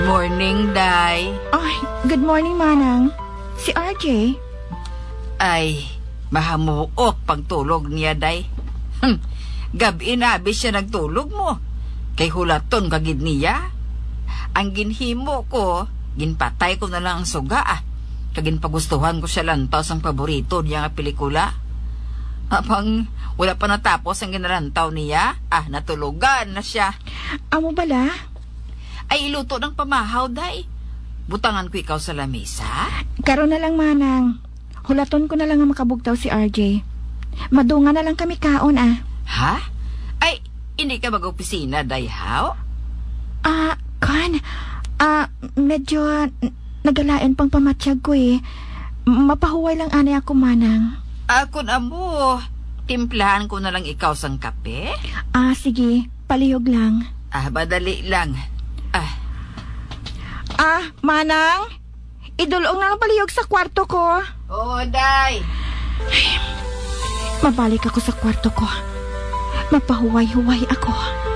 morning, Day. Ay, good morning, Manang. Si RJ. Ay, mahamuok pagtulog niya, Day. Gabi na abis siya nagtulog mo. Kay hulaton kagid niya. Ang ginhimo ko, ginpatay ko na lang ang suga Kagin pagustuhan ko siya lantaw ang paborito niya nga pelikula. Apang wala pa natapos ang ginalantaw niya, natulugan na siya. Amo bala? Ay, iluto ng pamahaw, Day. Butangan ko ikaw sa lamesa. Karon na lang, Manang. Hulaton ko na lang ang makabugtaw si RJ. Madunga na lang kami kaon, Ha? Ay, hindi ka mag-opisina, Day, how? Medyo nagalain pang pamatsyag ko Mapahuway lang anay ako, Manang. Ako na mo, timplahan ko na lang ikaw sang kape? Sige, palihog lang. Madali lang. Manang, idulong na lang palihog sa kwarto ko. Oo, Day. Mabalik ako sa kwarto ko. Mapahuway-huway ako.